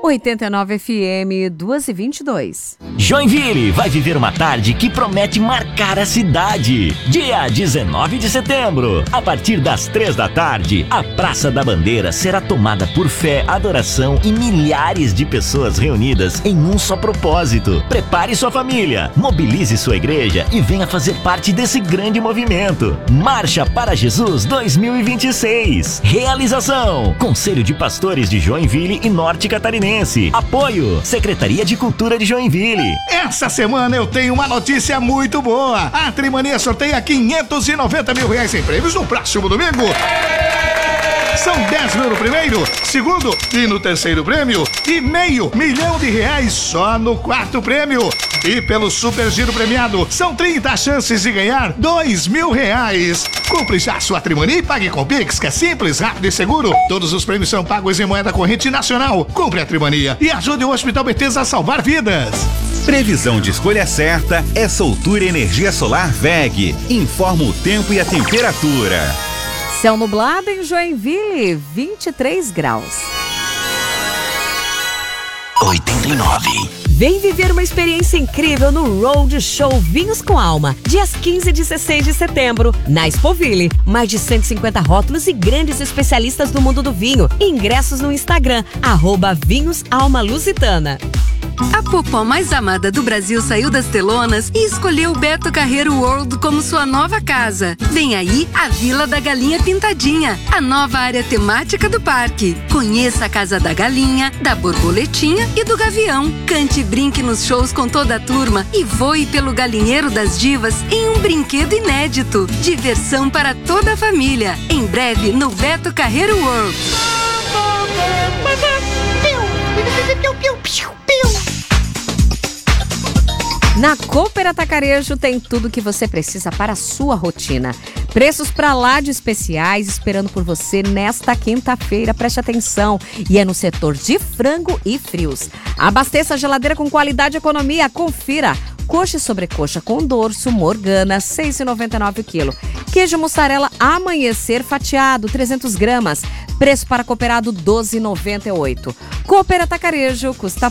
89 FM 2h22. Joinville vai viver uma tarde que promete marcar a cidade. Dia 19 de setembro, a partir das 3 da tarde, a Praça da Bandeira será tomada por fé, adoração e milhares de pessoas reunidas em um só propósito. Prepare sua família, mobilize sua igreja e venha fazer parte desse grande movimento. Marcha para Jesus 2026. Realização: Conselho de Pastores de Joinville e Norte Catarinense. Apoio: Secretaria de Cultura de Joinville. Essa semana eu tenho uma notícia muito boa. A Trimania sorteia R$590 mil em prêmios no próximo domingo. São 10 mil no primeiro, segundo e no terceiro prêmio e R$500 mil só no quarto prêmio. E pelo Super Giro premiado, são 30 chances de ganhar R$2.000. Compre já sua Trimania e pague com Pix, que é simples, rápido e seguro. Todos os prêmios são pagos em moeda corrente nacional. Compre a Trimania e ajude o Hospital Bethesda a salvar vidas. Previsão de escolha certa é Soltura Energia Solar VEG. Informa o tempo e a temperatura. Céu nublado em Joinville, 23 graus. 89. Vem viver uma experiência incrível no Road Show Vinhos com Alma, dias 15 e 16 de setembro, na Expoville. Mais de 150 rótulos e grandes especialistas do mundo do vinho. Ingressos no Instagram, @vinhosalmalusitana. A popó mais amada do Brasil saiu das telonas e escolheu o Beto Carreiro World como sua nova casa. Vem aí a Vila da Galinha Pintadinha, a nova área temática do parque. Conheça a Casa da Galinha, da Borboletinha e do Gavião. Cante e brinque nos shows com toda a turma e voe pelo Galinheiro das Divas em um brinquedo inédito. Diversão para toda a família. Em breve no Beto Carreiro World. Na Cooper Atacarejo tem tudo que você precisa para a sua rotina. Preços pra lá de especiais esperando por você nesta quinta-feira. Preste atenção. E é no setor de frango e frios. Abasteça a geladeira com qualidade e economia. Confira. Coxa e sobrecoxa com dorso, Morgana, R$ 6,99 o quilo. Queijo mussarela Amanhecer fatiado, 300 gramas. Preço para cooperado, R$ 12,98. Cooper Atacarejo custa